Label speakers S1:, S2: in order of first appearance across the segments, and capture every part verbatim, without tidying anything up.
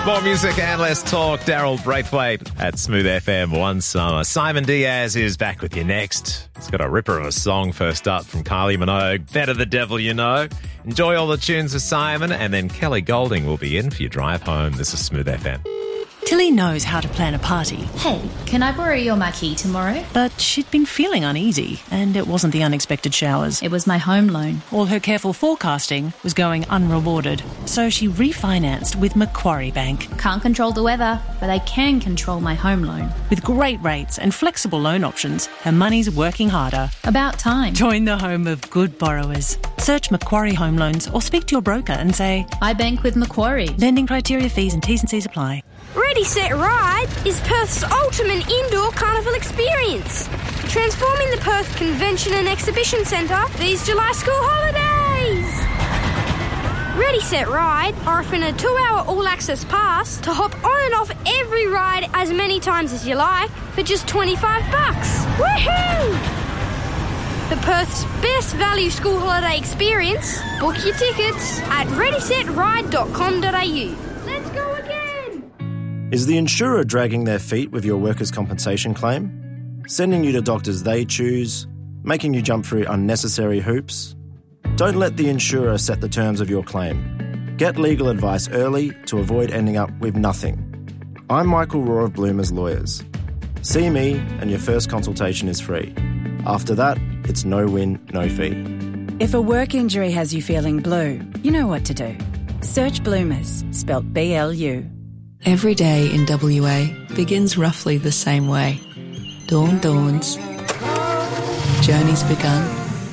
S1: More music and less talk. Daryl Braithwaite at Smooth F M one summer. Simon Diaz is back with you next. He's got a ripper of a song first up from Kylie Minogue. Better the Devil You Know. Enjoy all the tunes of Simon, and then Kelly Golding will be in for your drive home. This is Smooth F M.
S2: Tilly knows how to plan a party.
S3: Hey, can I borrow your marquee tomorrow?
S2: But she'd been feeling uneasy, and it wasn't the unexpected showers.
S3: It was my home loan.
S2: All her careful forecasting was going unrewarded, so she refinanced with Macquarie Bank.
S3: Can't control the weather, but I can control my home loan.
S2: With great rates and flexible loan options, her money's working harder.
S3: About time.
S2: Join the home of good borrowers. Search Macquarie Home Loans or speak to your broker and say,
S3: I bank with Macquarie.
S2: Lending criteria, fees and T's and C's apply.
S4: Ready, Set, Ride is Perth's ultimate indoor carnival experience. Transforming the Perth Convention and Exhibition Centre these July school holidays. Ready, Set, Ride are offering a two-hour all-access pass to hop on and off every ride as many times as you like for just twenty-five bucks. Woohoo! The Perth's best value school holiday experience. Book your tickets at ready set ride dot com dot a u. Let's go again!
S5: Is the insurer dragging their feet with your workers' compensation claim? Sending you to doctors they choose? Making you jump through unnecessary hoops? Don't let the insurer set the terms of your claim. Get legal advice early to avoid ending up with nothing. I'm Michael Rohr of Bloomers Lawyers. See me and your first consultation is free. After that, it's no win, no fee.
S6: If a work injury has you feeling blue, you know what to do. Search Bloomers, spelt B L U.
S7: Every day in W A begins roughly the same way. Dawn dawns. Journey's begun.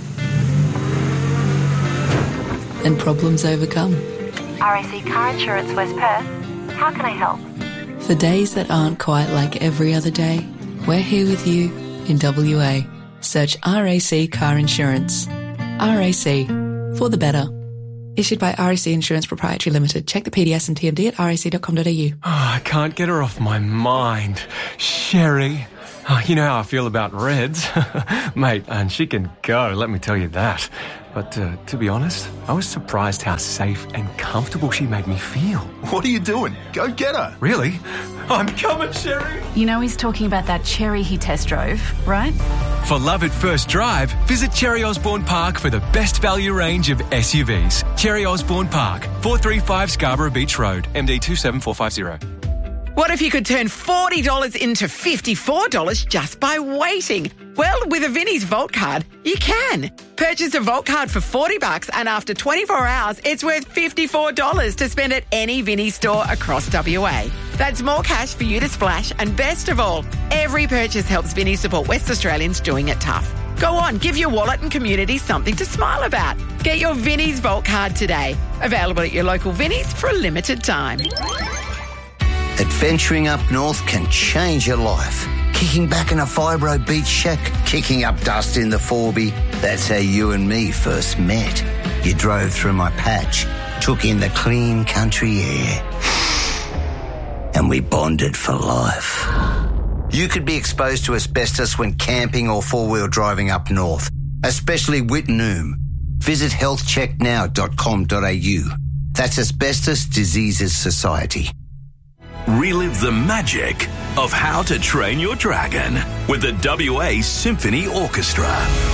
S7: And problems overcome.
S8: R A C Car Insurance West Perth. How can I help?
S7: For days that aren't quite like every other day, we're here with you in W A. Search R A C Car Insurance. R A C, for the better. Issued by R A C Insurance Proprietary Limited. Check the P D S and T M D at r a c dot com dot a u.
S9: Oh, I can't get her off my mind. Sherry. Oh, you know how I feel about Reds. Mate, and she can go, let me tell you that. But uh, to be honest, I was surprised how safe and comfortable she made me feel.
S10: What are you doing? Go get her.
S9: Really? I'm coming, Sherry.
S11: You know he's talking about that Cherry he test drove, right?
S12: For love at first drive, visit Cherry Osborne Park for the best value range of S U Vs. Cherry Osborne Park, four thirty-five Scarborough Beach Road, M D two seven four five zero.
S13: What if you could turn forty dollars into fifty-four dollars just by waiting? Well, with a Vinnie's Vault card, you can. Purchase a Vault card for forty bucks and after twenty-four hours, it's worth fifty-four dollars to spend at any Vinnie store across W A. That's more cash for you to splash, and best of all, every purchase helps Vinnie support West Australians doing it tough. Go on, give your wallet and community something to smile about. Get your Vinnie's Vault card today. Available at your local Vinnie's for a limited time.
S14: Adventuring up north can change your life. Kicking back in a fibro beach shack, kicking up dust in the Forby. That's how you and me first met. You drove through my patch, took in the clean country air, and we bonded for life. You could be exposed to asbestos when camping or four-wheel driving up north, especially Wittenoom. Visit health check now dot com dot a u. That's Asbestos Diseases Society.
S15: Relive the magic of How to Train Your Dragon with the W A Symphony Orchestra.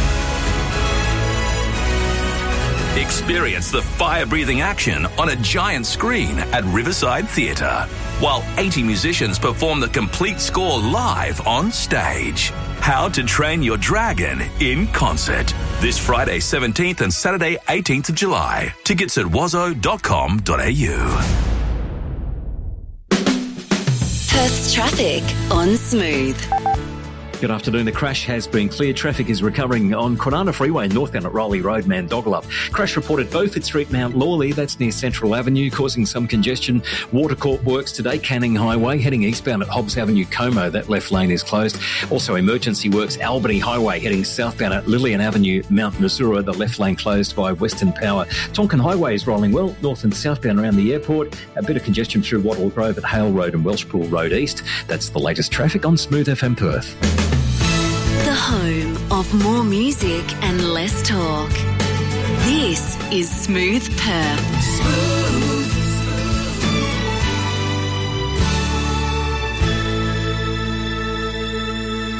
S15: Experience the fire-breathing action on a giant screen at Riverside Theatre, while eighty musicians perform the complete score live on stage. How to Train Your Dragon in concert. This Friday seventeenth and Saturday eighteenth of July. Tickets at wazo dot com dot a u.
S16: Perth's traffic on Smooth.
S17: Good afternoon. The crash has been cleared. Traffic is recovering on Kwinana Freeway northbound at Rowley Road, Mandogalup. Crash reported both at Street Mount Lawley, that's near Central Avenue, causing some congestion. Watercourt works today, Canning Highway, heading eastbound at Hobbs Avenue, Como. That left lane is closed. Also emergency works, Albany Highway, heading southbound at Lillian Avenue, Mount Nasura. The left lane closed by Western Power. Tonkin Highway is rolling well, north and southbound around the airport. A bit of congestion through Wattle Grove at Hale Road and Welshpool Road East. That's the latest traffic on Smooth F M Perth.
S16: The home of more music and less talk. This is Smooth Perth. Smooth.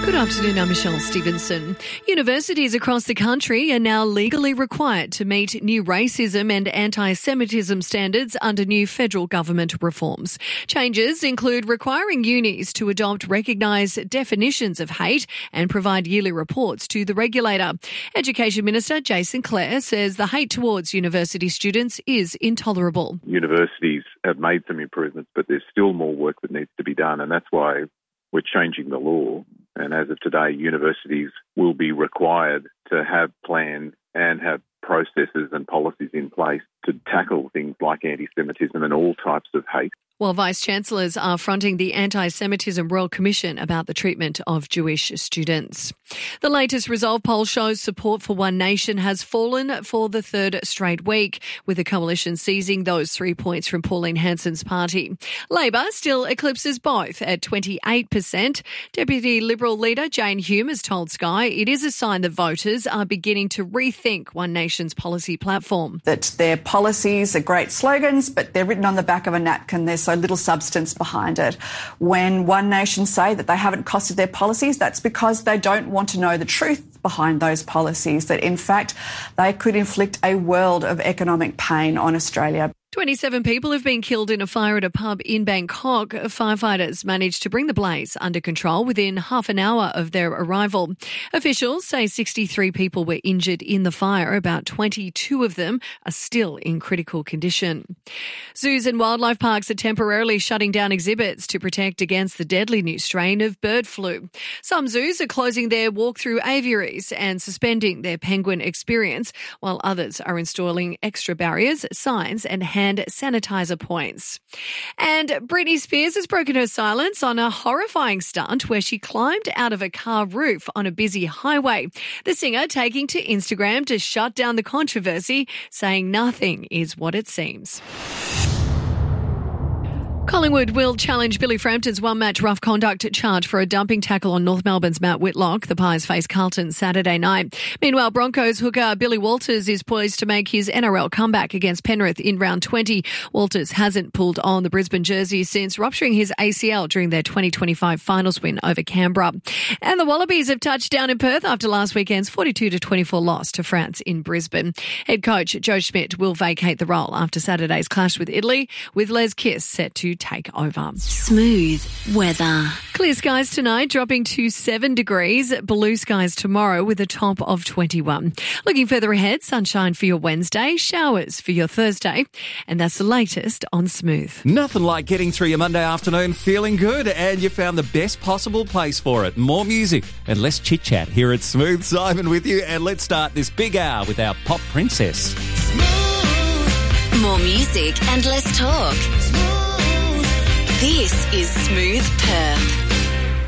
S18: Good afternoon, I'm Michelle Stevenson. Universities across the country are now legally required to meet new racism and anti-Semitism standards under new federal government reforms. Changes include requiring unis to adopt recognised definitions of hate and provide yearly reports to the regulator. Education Minister Jason Clare says the hate towards university students is intolerable.
S19: Universities have made some improvements, but there's still more work that needs to be done, and that's why we're changing the law. And as of today, universities will be required to have plans and have processes and policies in place to tackle things like anti-Semitism and all types of hate.
S18: While Vice-Chancellors are fronting the Anti-Semitism Royal Commission about the treatment of Jewish students. The latest Resolve poll shows support for One Nation has fallen for the third straight week, with the coalition seizing those three points from Pauline Hanson's party. Labor still eclipses both at twenty-eight percent. Deputy Liberal leader Jane Hume has told Sky it is a sign that voters are beginning to rethink One Nation's policy platform.
S20: That their policies are great slogans, but they're written on the back of a napkin. There's so little substance behind it. When One Nation say that they haven't costed their policies, that's because they don't want to know the truth behind those policies, that in fact they could inflict a world of economic pain on Australia.
S18: twenty-seven people have been killed in a fire at a pub in Bangkok. Firefighters managed to bring the blaze under control within half an hour of their arrival. Officials say sixty-three people were injured in the fire. About twenty-two of them are still in critical condition. Zoos and wildlife parks are temporarily shutting down exhibits to protect against the deadly new strain of bird flu. Some zoos are closing their walk-through aviaries and suspending their penguin experience, while others are installing extra barriers, signs and hand and sanitizer points. And Britney Spears has broken her silence on a horrifying stunt where she climbed out of a car roof on a busy highway. The singer taking to Instagram to shut down the controversy, saying nothing is what it seems. Collingwood will challenge Billy Frampton's one-match rough conduct charge for a dumping tackle on North Melbourne's Matt Whitlock. The Pies face Carlton Saturday night. Meanwhile, Broncos hooker Billy Walters is poised to make his N R L comeback against Penrith in round twenty. Walters hasn't pulled on the Brisbane jersey since rupturing his A C L during their twenty twenty-five finals win over Canberra. And the Wallabies have touched down in Perth after last weekend's forty-two to twenty-four loss to France in Brisbane. Head coach Joe Schmidt will vacate the role after Saturday's clash with Italy, with Les Kiss set to take over.
S16: Smooth weather.
S18: Clear skies tonight, dropping to seven degrees. Blue skies tomorrow with a top of twenty-one. Looking further ahead, sunshine for your Wednesday, showers for your Thursday. And that's the latest on Smooth.
S21: Nothing like getting through your Monday afternoon feeling good, and you found the best possible place for it. More music and less chit-chat here at Smooth. Simon with you, and let's start this big hour with our pop princess.
S16: More music and less talk. This is Smooth Perth.